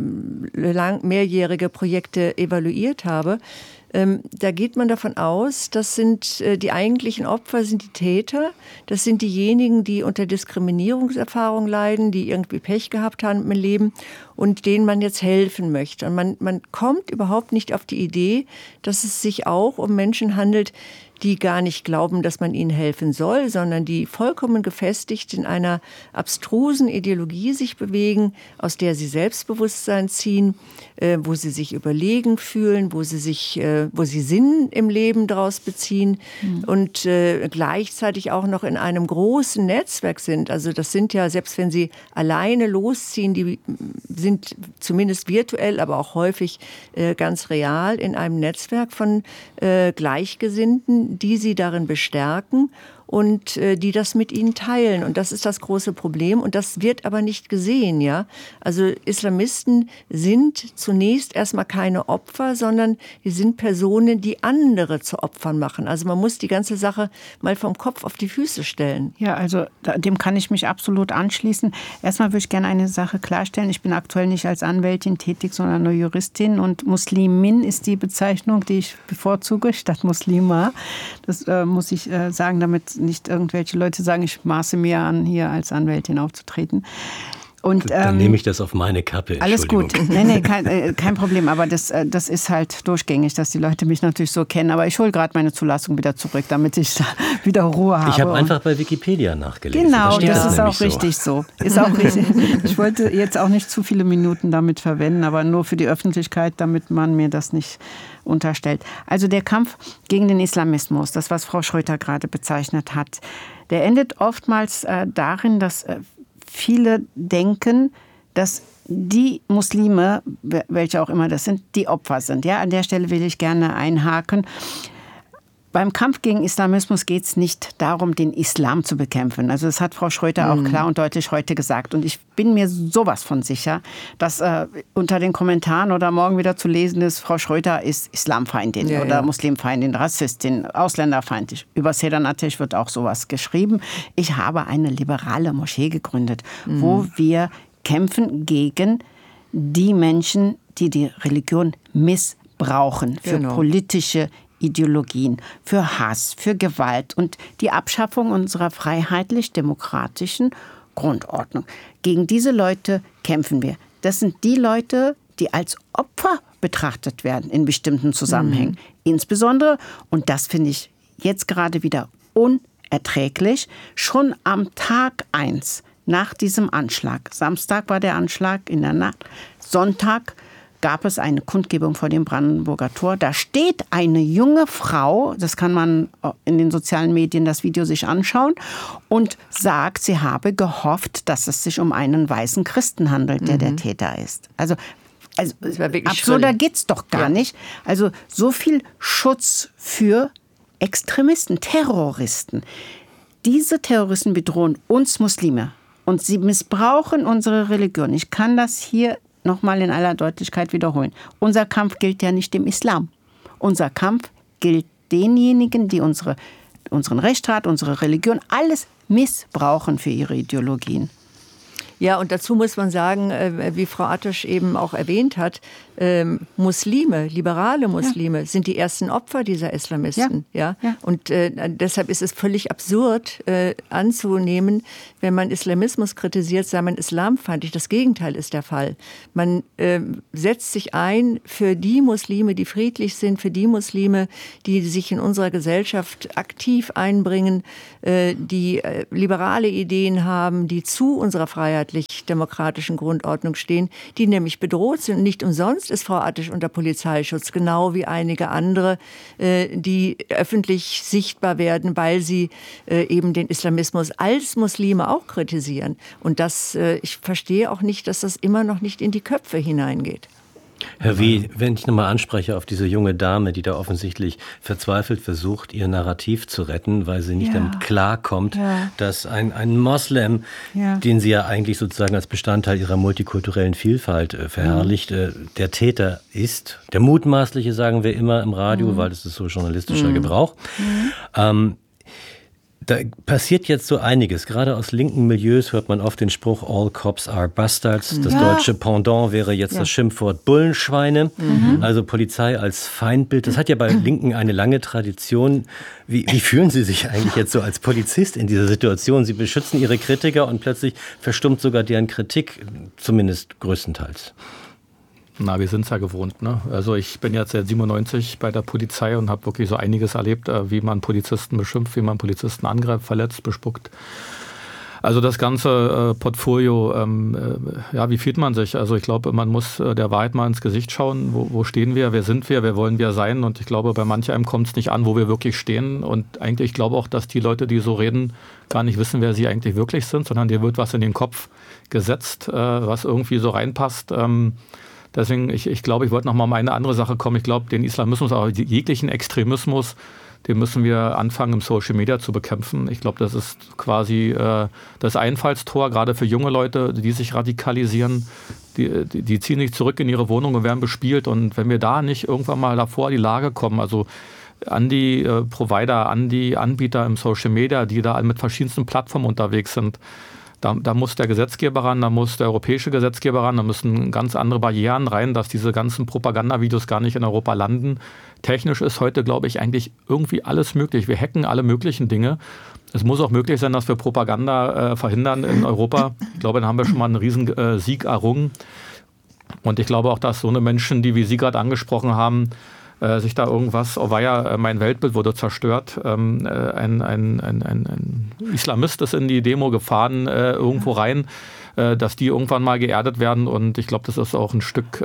mehrjährige Projekte evaluiert habe, da geht man davon aus, das sind die eigentlichen Opfer, sind die Täter. Das sind diejenigen, die unter Diskriminierungserfahrung leiden, die irgendwie Pech gehabt haben im Leben und denen man jetzt helfen möchte. Und man kommt überhaupt nicht auf die Idee, dass es sich auch um Menschen handelt, die gar nicht glauben, dass man ihnen helfen soll, sondern die vollkommen gefestigt in einer abstrusen Ideologie sich bewegen, aus der sie Selbstbewusstsein ziehen, wo sie sich überlegen fühlen, wo sie Sinn im Leben daraus beziehen und gleichzeitig auch noch in einem großen Netzwerk sind. Also das sind ja, selbst wenn sie alleine losziehen, die sind zumindest virtuell, aber auch häufig ganz real in einem Netzwerk von Gleichgesinnten, die sie darin bestärken und die das mit ihnen teilen. Und das ist das große Problem. Und das wird aber nicht gesehen, ja. Also Islamisten sind zunächst erstmal keine Opfer, sondern die sind Personen, die andere zu Opfern machen. Also man muss die ganze Sache mal vom Kopf auf die Füße stellen. Ja, also dem kann ich mich absolut anschließen. Erstmal würde ich gerne eine Sache klarstellen. Ich bin aktuell nicht als Anwältin tätig, sondern nur Juristin. Und Muslimin ist die Bezeichnung, die ich bevorzuge, statt Muslima. Das muss ich sagen, damit nicht irgendwelche Leute sagen, ich maße mir an, hier als Anwältin aufzutreten. Und, dann nehme ich das auf meine Kappe. Alles gut. Nee, kein Problem. Aber das ist halt durchgängig, dass die Leute mich natürlich so kennen. Aber ich hole gerade meine Zulassung wieder zurück, damit ich da wieder Ruhe habe. Ich habe einfach bei Wikipedia nachgelesen. Genau, das ist auch richtig so. Ist auch richtig. Ich wollte jetzt auch nicht zu viele Minuten damit verwenden, aber nur für die Öffentlichkeit, damit man mir das nicht unterstellt. Also der Kampf gegen den Islamismus, das, was Frau Schröter gerade bezeichnet hat, der endet oftmals darin, dass viele denken, dass die Muslime, welche auch immer das sind, die Opfer sind. Ja, an der Stelle will ich gerne einhaken. Beim Kampf gegen Islamismus geht es nicht darum, den Islam zu bekämpfen. Also das hat Frau Schröter auch klar und deutlich heute gesagt. Und ich bin mir sowas von sicher, dass unter den Kommentaren oder morgen wieder zu lesen ist, Frau Schröter ist Islamfeindin oder Muslimfeindin, Rassistin, ausländerfeindlich. Über Sedan Ateş wird auch sowas geschrieben. Ich habe eine liberale Moschee gegründet, wo wir kämpfen gegen die Menschen, die die Religion missbrauchen für politische Ideologien, für Hass, für Gewalt und die Abschaffung unserer freiheitlich-demokratischen Grundordnung. Gegen diese Leute kämpfen wir. Das sind die Leute, die als Opfer betrachtet werden in bestimmten Zusammenhängen. Insbesondere, und das finde ich jetzt gerade wieder unerträglich, schon am Tag 1 nach diesem Anschlag, Samstag war der Anschlag in der Nacht, Sonntag gab es eine Kundgebung vor dem Brandenburger Tor. Da steht eine junge Frau, das kann man in den sozialen Medien das Video sich anschauen, und sagt, sie habe gehofft, dass es sich um einen weißen Christen handelt, der der Täter ist. Also absurder geht's doch gar nicht. Also so viel Schutz für Extremisten, Terroristen. Diese Terroristen bedrohen uns Muslime und sie missbrauchen unsere Religion. Ich kann das hier nochmal in aller Deutlichkeit wiederholen. Unser Kampf gilt ja nicht dem Islam. Unser Kampf gilt denjenigen, die unseren Rechtsstaat, unsere Religion, alles missbrauchen für ihre Ideologien. Ja, und dazu muss man sagen, wie Frau Ateş eben auch erwähnt hat, Muslime, liberale Muslime sind die ersten Opfer dieser Islamisten. Ja. Und deshalb ist es völlig absurd anzunehmen, wenn man Islamismus kritisiert, sei man islamfeindlich. Das Gegenteil ist der Fall. Man setzt sich ein für die Muslime, die friedlich sind, für die Muslime, die sich in unserer Gesellschaft aktiv einbringen, die liberale Ideen haben, die zu unserer freiheitlich-demokratischen Grundordnung stehen, die nämlich bedroht sind. Nicht umsonst ist Frau Ateş unter Polizeischutz, genau wie einige andere, die öffentlich sichtbar werden, weil sie eben den Islamismus als Muslime auch kritisieren. Und ich verstehe auch nicht, dass das immer noch nicht in die Köpfe hineingeht. Herr W., wenn ich nochmal anspreche auf diese junge Dame, die da offensichtlich verzweifelt versucht, ihr Narrativ zu retten, weil sie nicht damit klarkommt, dass ein Moslem, den sie ja eigentlich sozusagen als Bestandteil ihrer multikulturellen Vielfalt verherrlicht, der Täter ist. Der Mutmaßliche, sagen wir immer im Radio, weil das ist so journalistischer Gebrauch. Da passiert jetzt so einiges. Gerade aus linken Milieus hört man oft den Spruch, all cops are bastards. Das deutsche Pendant wäre jetzt das Schimpfwort Bullenschweine. Also Polizei als Feindbild. Das hat ja bei Linken eine lange Tradition. Wie fühlen Sie sich eigentlich jetzt so als Polizist in dieser Situation? Sie beschützen Ihre Kritiker und plötzlich verstummt sogar deren Kritik, zumindest größtenteils. Na, wir sind es ja gewohnt, ne? Also ich bin jetzt seit 97 bei der Polizei und habe wirklich so einiges erlebt, wie man Polizisten beschimpft, wie man Polizisten angreift, verletzt, bespuckt. Also das ganze Portfolio, wie fühlt man sich? Also ich glaube, man muss der Wahrheit mal ins Gesicht schauen. Wo stehen wir? Wer sind wir? Wer wollen wir sein? Und ich glaube, bei manch einem kommt es nicht an, wo wir wirklich stehen. Und eigentlich, ich glaube auch, dass die Leute, die so reden, gar nicht wissen, wer sie eigentlich wirklich sind, sondern dir wird was in den Kopf gesetzt, was irgendwie so reinpasst. Deswegen, ich glaube, ich wollte noch mal um eine andere Sache kommen. Ich glaube, den Islamismus, aber jeglichen Extremismus den müssen wir anfangen, im Social Media zu bekämpfen. Ich glaube, das ist quasi das Einfallstor, gerade für junge Leute, die sich radikalisieren. Die ziehen sich zurück in ihre Wohnung und werden bespielt. Und wenn wir da nicht irgendwann mal davor die Lage kommen, also an die Provider, an die Anbieter im Social Media, die da mit verschiedensten Plattformen unterwegs sind, da muss der Gesetzgeber ran, da muss der europäische Gesetzgeber ran, da müssen ganz andere Barrieren rein, dass diese ganzen Propagandavideos gar nicht in Europa landen. Technisch ist heute, glaube ich, eigentlich irgendwie alles möglich. Wir hacken alle möglichen Dinge. Es muss auch möglich sein, dass wir Propaganda verhindern in Europa. Ich glaube, dann haben wir schon mal einen riesen Sieg errungen. Und ich glaube auch, dass so eine Menschen, die wie Sie gerade angesprochen haben, sich da irgendwas, oh weia, mein Weltbild wurde zerstört. Ein Islamist ist in die Demo gefahren, irgendwo rein, dass die irgendwann mal geerdet werden. Und ich glaube, das ist auch ein Stück,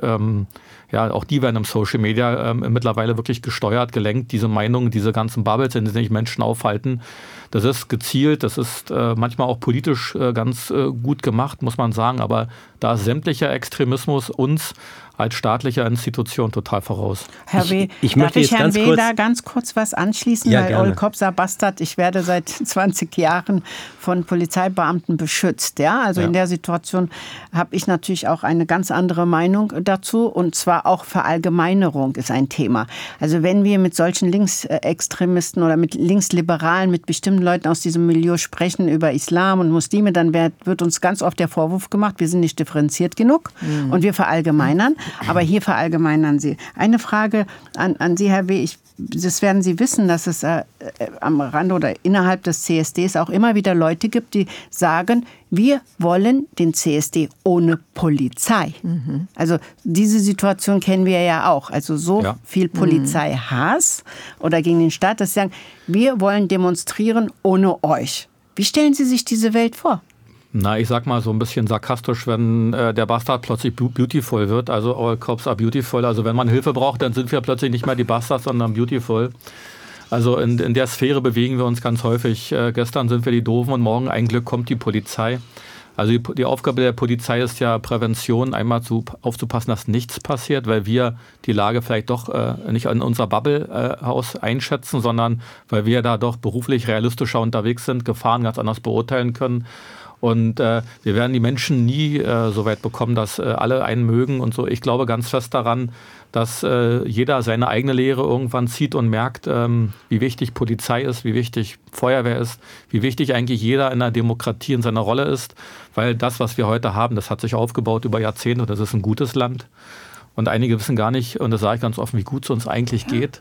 auch die werden im Social Media mittlerweile wirklich gesteuert, gelenkt, diese Meinungen, diese ganzen Bubbles, in denen sich Menschen aufhalten. Das ist gezielt, das ist manchmal auch politisch ganz gut gemacht, muss man sagen. Aber da ist sämtlicher Extremismus uns als staatlicher Institution total voraus. Herr W., darf ich Herrn W. da ganz kurz was anschließen? Ja, weil Ol Kobsa Bastard, ich werde seit 20 Jahren von Polizeibeamten beschützt. Ja? Also in der Situation habe ich natürlich auch eine ganz andere Meinung dazu. Und zwar auch Verallgemeinerung ist ein Thema. Also wenn wir mit solchen Linksextremisten oder mit Linksliberalen, mit bestimmten Leuten aus diesem Milieu sprechen über Islam und Muslime, dann wird uns ganz oft der Vorwurf gemacht, wir sind nicht differenziert genug und wir verallgemeinern. Aber hier verallgemeinern Sie. Eine Frage an Sie, Herr W. Das werden Sie wissen, dass es am Rande oder innerhalb des CSDs auch immer wieder Leute gibt, die sagen, wir wollen den CSD ohne Polizei. Mhm. Also diese Situation kennen wir ja auch. Also viel Polizeihass oder gegen den Staat, dass sie sagen, wir wollen demonstrieren ohne euch. Wie stellen Sie sich diese Welt vor? Na, ich sag mal so ein bisschen sarkastisch, wenn der Bastard plötzlich beautiful wird, also all cops are beautiful, also wenn man Hilfe braucht, dann sind wir plötzlich nicht mehr die Bastards, sondern beautiful. Also in der Sphäre bewegen wir uns ganz häufig. Gestern sind wir die Doofen und morgen ein Glück kommt die Polizei. Also die Aufgabe der Polizei ist ja Prävention, einmal aufzupassen, dass nichts passiert, weil wir die Lage vielleicht doch nicht in unser Bubble-Haus einschätzen, sondern weil wir da doch beruflich realistischer unterwegs sind, Gefahren ganz anders beurteilen können. Und wir werden die Menschen nie so weit bekommen, dass alle einen mögen und so. Ich glaube ganz fest daran, dass jeder seine eigene Lehre irgendwann zieht und merkt, wie wichtig Polizei ist, wie wichtig Feuerwehr ist, wie wichtig eigentlich jeder in der Demokratie in seiner Rolle ist. Weil das, was wir heute haben, das hat sich aufgebaut über Jahrzehnte und das ist ein gutes Land. Und einige wissen gar nicht, und das sage ich ganz offen, wie gut es uns eigentlich geht,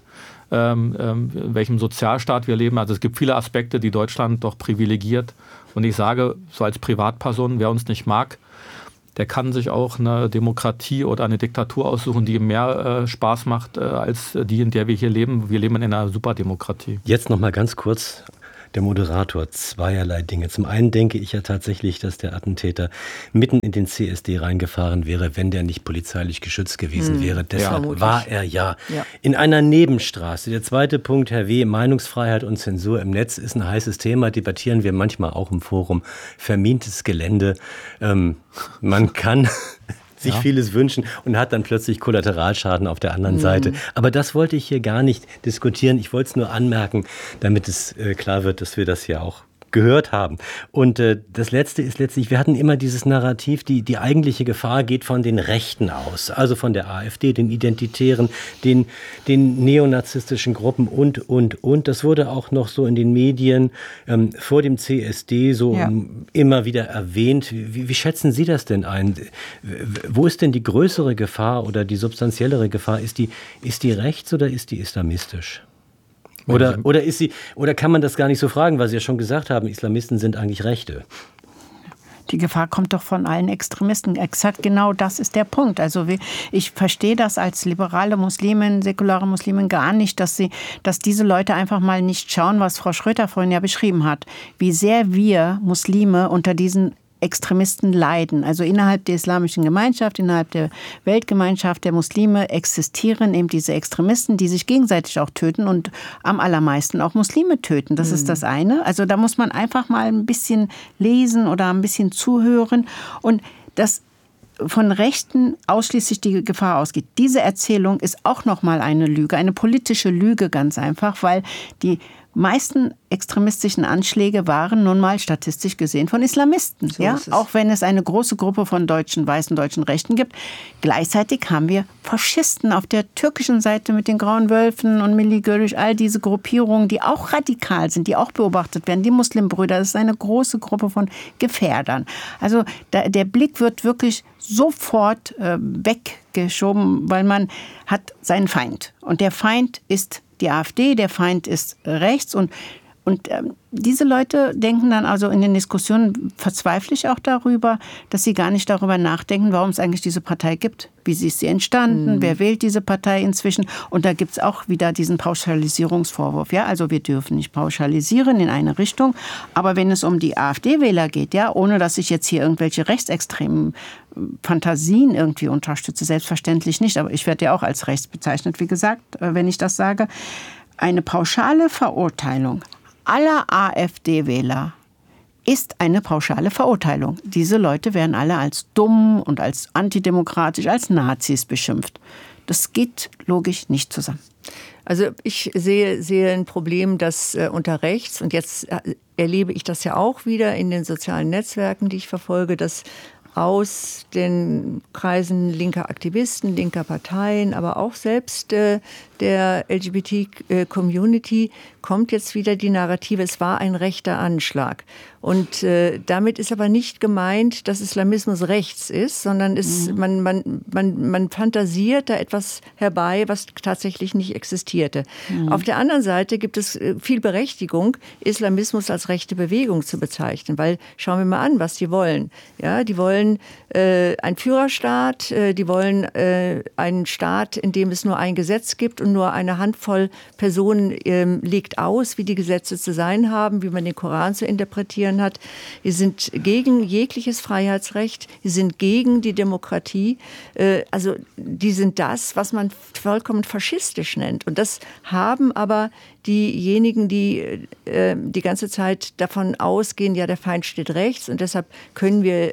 in welchem Sozialstaat wir leben. Also es gibt viele Aspekte, die Deutschland doch privilegiert. Und ich sage, so als Privatperson, wer uns nicht mag, der kann sich auch eine Demokratie oder eine Diktatur aussuchen, die ihm mehr Spaß macht als die, in der wir hier leben. Wir leben in einer Superdemokratie. Jetzt noch mal ganz kurz der Moderator, zweierlei Dinge. Zum einen denke ich ja tatsächlich, dass der Attentäter mitten in den CSD reingefahren wäre, wenn der nicht polizeilich geschützt gewesen wäre. Deshalb war er in einer Nebenstraße. Der zweite Punkt, Herr W., Meinungsfreiheit und Zensur im Netz ist ein heißes Thema. Debattieren wir manchmal auch im Forum. Vermintes Gelände. Man kann sich vieles wünschen und hat dann plötzlich Kollateralschaden auf der anderen Seite. Aber das wollte ich hier gar nicht diskutieren. Ich wollte es nur anmerken, damit es klar wird, dass wir das hier auch gehört haben. Und das Letzte ist letztlich, wir hatten immer dieses Narrativ, die eigentliche Gefahr geht von den Rechten aus, also von der AfD, den Identitären, den neonazistischen Gruppen und. Das wurde auch noch so in den Medien vor dem CSD so immer wieder erwähnt. Wie schätzen Sie das denn ein? Wo ist denn die größere Gefahr oder die substanziellere Gefahr? Ist die rechts oder ist die islamistisch? Oder ist sie, oder kann man das gar nicht so fragen, weil Sie ja schon gesagt haben, Islamisten sind eigentlich Rechte? Die Gefahr kommt doch von allen Extremisten. Exakt genau das ist der Punkt. Also ich verstehe das als liberale Muslimin, säkulare Muslimin gar nicht, dass diese Leute einfach mal nicht schauen, was Frau Schröter vorhin ja beschrieben hat, wie sehr wir Muslime unter diesen Extremisten leiden. Also innerhalb der islamischen Gemeinschaft, innerhalb der Weltgemeinschaft der Muslime existieren eben diese Extremisten, die sich gegenseitig auch töten und am allermeisten auch Muslime töten. Das ist das eine. Also da muss man einfach mal ein bisschen lesen oder ein bisschen zuhören. Und das von Rechten ausschließlich die Gefahr ausgeht. Diese Erzählung ist auch nochmal eine Lüge, eine politische Lüge ganz einfach, weil die meisten extremistischen Anschläge waren nun mal statistisch gesehen von Islamisten. So ja? Auch wenn es eine große Gruppe von weißen deutschen Rechten gibt. Gleichzeitig haben wir Faschisten auf der türkischen Seite mit den Grauen Wölfen und Milli Görüş, all diese Gruppierungen, die auch radikal sind, die auch beobachtet werden. Die Muslimbrüder, das ist eine große Gruppe von Gefährdern. Also der Blick wird wirklich sofort weggeschoben, weil man hat seinen Feind. Und der Feind ist die AfD, der Feind ist rechts und diese Leute denken dann also in den Diskussionen, verzweifle ich auch darüber, dass sie gar nicht darüber nachdenken, warum es eigentlich diese Partei gibt. Wie ist sie entstanden? Wer wählt diese Partei inzwischen? Und da gibt es auch wieder diesen Pauschalisierungsvorwurf. Ja? Also wir dürfen nicht pauschalisieren in eine Richtung. Aber wenn es um die AfD-Wähler geht, ja, ohne dass ich jetzt hier irgendwelche rechtsextremen Fantasien irgendwie unterstütze, selbstverständlich nicht. Aber ich werde ja auch als rechts bezeichnet, wie gesagt, wenn ich das sage. Eine pauschale Verurteilung aller AfD-Wähler ist eine pauschale Verurteilung. Diese Leute werden alle als dumm und als antidemokratisch, als Nazis beschimpft. Das geht logisch nicht zusammen. Also ich sehe ein Problem, dass unter rechts, und jetzt erlebe ich das ja auch wieder in den sozialen Netzwerken, die ich verfolge, dass aus den Kreisen linker Aktivisten, linker Parteien, aber auch selbst der LGBT-Community kommt jetzt wieder die Narrative, es war ein rechter Anschlag. Und damit ist aber nicht gemeint, dass Islamismus rechts ist, sondern man fantasiert da etwas herbei, was tatsächlich nicht existierte. Auf der anderen Seite gibt es viel Berechtigung, Islamismus als rechte Bewegung zu bezeichnen, weil schauen wir mal an, was die wollen. Ja, die wollen einen Führerstaat, die wollen einen Staat, in dem es nur ein Gesetz gibt und nur eine Handvoll Personen legt aus, wie die Gesetze zu sein haben, wie man den Koran zu interpretieren hat. Die sind gegen jegliches Freiheitsrecht, die sind gegen die Demokratie. Also die sind das, was man vollkommen faschistisch nennt. Und das haben aber diejenigen, die die ganze Zeit davon ausgehen, ja, der Feind steht rechts und deshalb können wir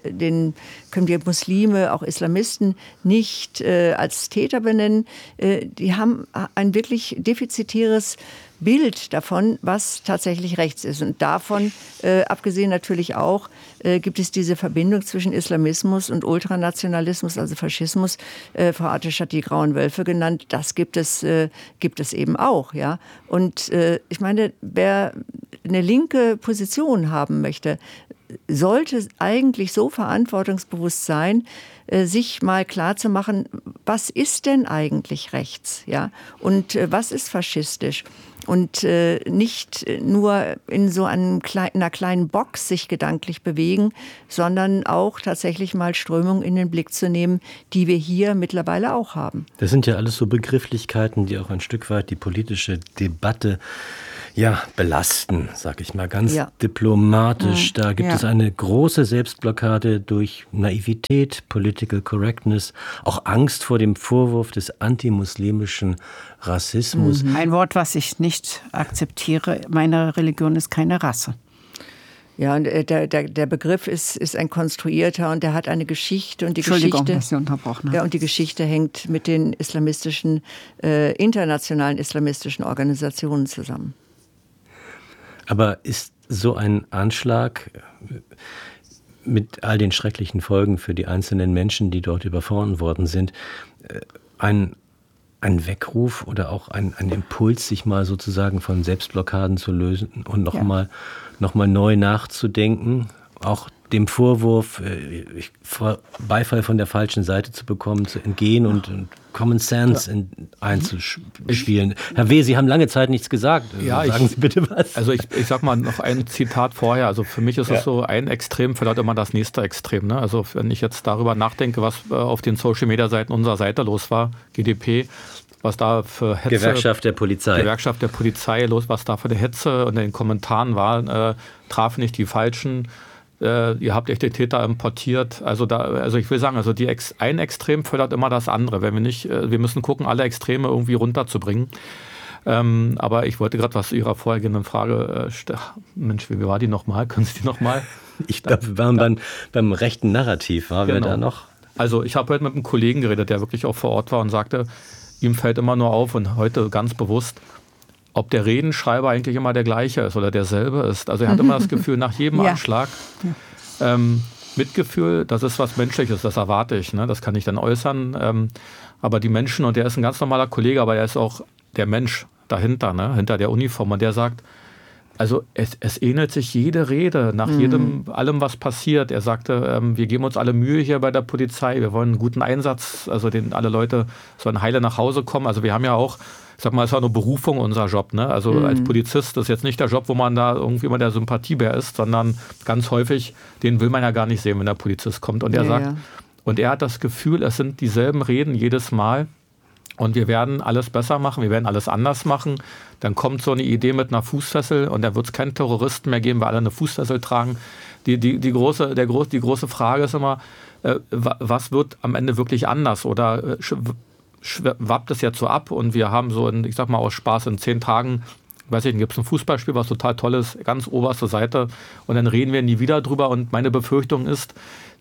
Muslime, auch Islamisten, nicht als Täter benennen. Die haben ein wirklich defizitäres Bild davon, was tatsächlich rechts ist. Und davon, abgesehen natürlich auch, gibt es diese Verbindung zwischen Islamismus und Ultranationalismus, also Faschismus. Frau Artisch hat die Grauen Wölfe genannt. Das gibt es eben auch. Ja? Und ich meine, wer eine linke Position haben möchte, sollte eigentlich so verantwortungsbewusst sein, sich mal klar zu machen, was ist denn eigentlich rechts? Ja? Und was ist faschistisch? Und nicht nur in so einer kleinen Box sich gedanklich bewegen, sondern auch tatsächlich mal Strömungen in den Blick zu nehmen, die wir hier mittlerweile auch haben. Das sind ja alles so Begrifflichkeiten, die auch ein Stück weit die politische Debatte belasten, sag ich mal, ganz diplomatisch. Da gibt es eine große Selbstblockade durch Naivität, Political Correctness, auch Angst vor dem Vorwurf des antimuslimischen Rassismus. Ein Wort, was ich nicht akzeptiere. Meine Religion ist keine Rasse. Ja, und der Begriff ist ein konstruierter und der hat eine Geschichte und die Geschichte, dass Sie unterbrochen haben. Ja, und die Geschichte hängt mit den internationalen islamistischen Organisationen zusammen. Aber ist so ein Anschlag mit all den schrecklichen Folgen für die einzelnen Menschen, die dort überfahren worden sind, ein Weckruf oder auch ein Impuls, sich mal sozusagen von Selbstblockaden zu lösen und noch mal neu nachzudenken, auch dem Vorwurf, Beifall von der falschen Seite zu bekommen, zu entgehen und Common Sense einzuspielen. Herr W., Sie haben lange Zeit nichts gesagt. Sagen Sie bitte was. Also ich sag mal noch ein Zitat vorher. Also für mich ist es so, ein Extrem fördert immer das nächste Extrem. Ne? Also wenn ich jetzt darüber nachdenke, was auf den Social-Media-Seiten unserer Seite los war, GdP, was da für Hetze... Gewerkschaft der Polizei los, was da für eine Hetze in den Kommentaren war, traf nicht die Falschen. Ihr habt echte Täter importiert. Also ich will sagen, ein Extrem fördert immer das andere. Wenn wir müssen gucken, alle Extreme irgendwie runterzubringen. Aber ich wollte gerade was zu Ihrer vorhergehenden Frage. Mensch, wie war die nochmal? Können Sie die nochmal? Ich glaube, wir waren beim rechten Narrativ. Waren wir da noch? Also ich habe heute mit einem Kollegen geredet, der wirklich auch vor Ort war und sagte, ihm fällt immer nur auf und heute ganz bewusst, ob der Redenschreiber eigentlich immer der gleiche ist oder derselbe ist. Also er hat immer das Gefühl, nach jedem Anschlag, Mitgefühl, das ist was Menschliches, das erwarte ich, ne? Das kann ich dann äußern. Aber die Menschen, und der ist ein ganz normaler Kollege, aber er ist auch der Mensch dahinter, ne? Hinter der Uniform. Und der sagt, also es ähnelt sich jede Rede, nach allem, was passiert. Er sagte, wir geben uns alle Mühe hier bei der Polizei, wir wollen einen guten Einsatz, also alle Leute sollen heile nach Hause kommen. Also wir haben ja auch, ich sag mal, es ist auch eine Berufung, unser Job, ne? Also als Polizist ist jetzt nicht der Job, wo man da irgendwie immer der Sympathiebär ist, sondern ganz häufig, den will man ja gar nicht sehen, wenn der Polizist kommt. Und er sagt, und er hat das Gefühl, es sind dieselben Reden jedes Mal. Und wir werden alles besser machen, wir werden alles anders machen. Dann kommt so eine Idee mit einer Fußfessel und dann wird es keinen Terroristen mehr geben, weil alle eine Fußfessel tragen. Die große Frage ist immer, was wird am Ende wirklich anders? Oder schwappt es jetzt so ab und wir haben so, ich sag mal aus Spaß, in 10 Tagen, weiß ich nicht, gibt es ein Fußballspiel, was total toll ist, ganz oberste Seite und dann reden wir nie wieder drüber. Und meine Befürchtung ist,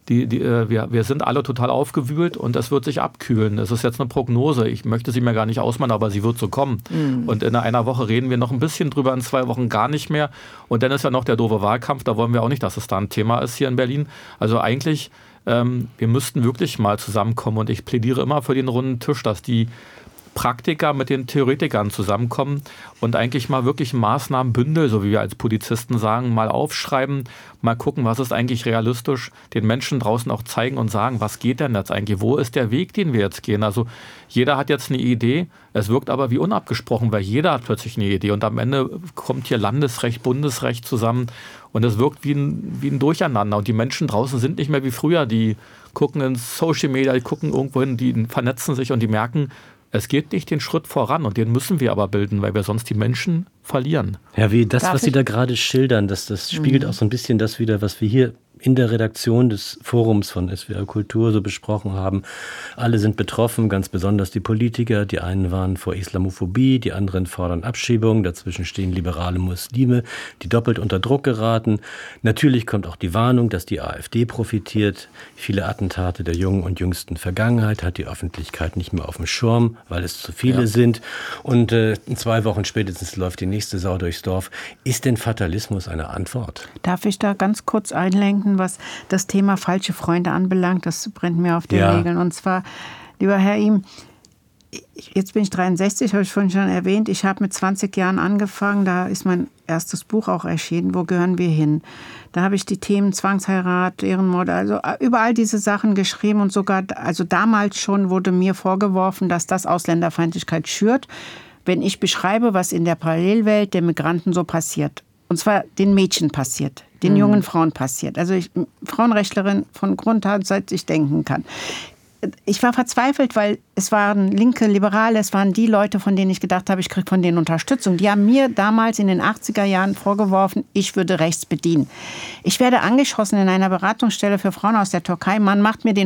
wir sind alle total aufgewühlt und es wird sich abkühlen. Es ist jetzt eine Prognose. Ich möchte sie mir gar nicht ausmalen, aber sie wird so kommen. Und in einer Woche reden wir noch ein bisschen drüber, in 2 Wochen gar nicht mehr. Und dann ist ja noch der doofe Wahlkampf. Da wollen wir auch nicht, dass es da ein Thema ist hier in Berlin. Also eigentlich, wir müssten wirklich mal zusammenkommen. Und ich plädiere immer für den runden Tisch, dass die Praktiker mit den Theoretikern zusammenkommen und eigentlich mal wirklich Maßnahmenbündel, so wie wir als Polizisten sagen, mal aufschreiben, mal gucken, was ist eigentlich realistisch, den Menschen draußen auch zeigen und sagen, was geht denn jetzt eigentlich, wo ist der Weg, den wir jetzt gehen? Also jeder hat jetzt eine Idee, es wirkt aber wie unabgesprochen, weil jeder hat plötzlich eine Idee und am Ende kommt hier Landesrecht, Bundesrecht zusammen und es wirkt wie ein Durcheinander und die Menschen draußen sind nicht mehr wie früher, die gucken in Social Media, die gucken irgendwo hin, die vernetzen sich und die merken, es geht nicht den Schritt voran und den müssen wir aber bilden, weil wir sonst die Menschen verlieren. Herr W., was Sie da gerade schildern, das spiegelt auch so ein bisschen das wieder, was wir hier in der Redaktion des Forums von SWR Kultur so besprochen haben. Alle sind betroffen, ganz besonders die Politiker. Die einen warnen vor Islamophobie, die anderen fordern Abschiebung. Dazwischen stehen liberale Muslime, die doppelt unter Druck geraten. Natürlich kommt auch die Warnung, dass die AfD profitiert. Viele Attentate der jungen und jüngsten Vergangenheit hat die Öffentlichkeit nicht mehr auf dem Schirm, weil es zu viele sind. Und in 2 Wochen spätestens läuft die nächste Sau durchs Dorf. Ist denn Fatalismus eine Antwort? Darf ich da ganz kurz einlenken, was das Thema falsche Freunde anbelangt? Das brennt mir auf den Nägeln. Und zwar, lieber Herr Ihm, jetzt bin ich 63, habe ich vorhin schon erwähnt. Ich habe mit 20 Jahren angefangen. Da ist mein erstes Buch auch erschienen. Wo gehören wir hin? Da habe ich die Themen Zwangsheirat, Ehrenmord, also überall diese Sachen geschrieben. Und sogar, also damals schon wurde mir vorgeworfen, dass das Ausländerfeindlichkeit schürt, wenn ich beschreibe, was in der Parallelwelt der Migranten so passiert. Und zwar den Mädchen passiert, den jungen Frauen passiert. Also Frauenrechtlerin von Grund an, seit ich denken kann. Ich war verzweifelt, weil es waren linke Liberale, es waren die Leute, von denen ich gedacht habe, ich kriege von denen Unterstützung. Die haben mir damals in den 80er Jahren vorgeworfen, ich würde rechts bedienen. Ich werde angeschossen in einer Beratungsstelle für Frauen aus der Türkei. Man macht mir den